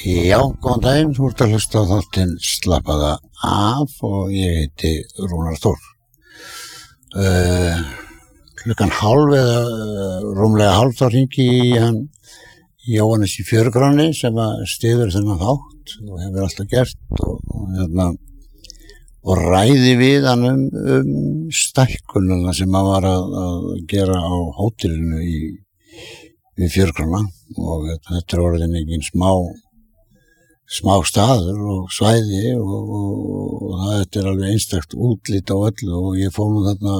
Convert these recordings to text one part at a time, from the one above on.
Já, góðan daginn, þú ert að hlusta á þáttinn Slappaða af og ég heiti Rúnar Þór. Klukkan hálf eða rúmlega hálf þá hringi í hann Jóhannes í Fjörugráni sem að styður þennan þátt og hefur alltaf gert og ræði við hann stækkununa sem hann var að gera á hótelinu við Fjörugrána og þetta er orðin engin smá staður og svæði og þetta er alveg einstakt útlit á öllu og ég fór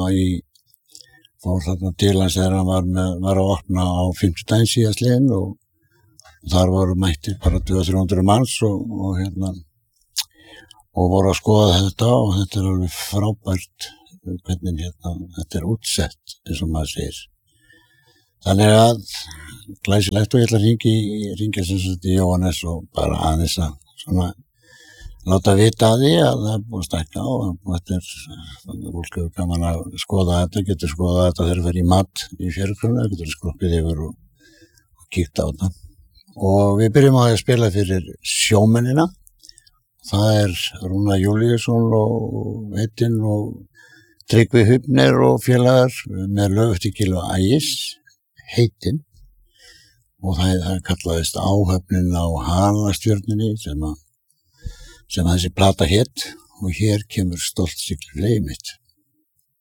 þarna til hans þegar hann var að opna á 5. daginn síðastliðinn og þar voru mættir bara 200-300 manns og voru að skoða þetta og þetta er alveg frábært hvernig þetta er útsett eins og maður segir. Þannig að glæsilegt og ég ætla að hringja sem sagt í Jóhannes og bara aðeins að svona láta vita að því að það er búið að stækka og þetta er fólk hefur gaman að skoða þetta, getur skoða þetta þegar það fer í mat í Fjörugrána, getur skroppið yfir og kíkt á þetta. Og við byrjum á að spila fyrir sjómennina. Það er Rúnar Júlíusson og Heitin og Tryggvi Hufner og félagar með lög eftir Gylfa Ægis, Heitin. Og það kallaðist Áhöfnin á Halastjörnunni sem þessi plata hét og hér kemur Stolt siglir fleyið mitt.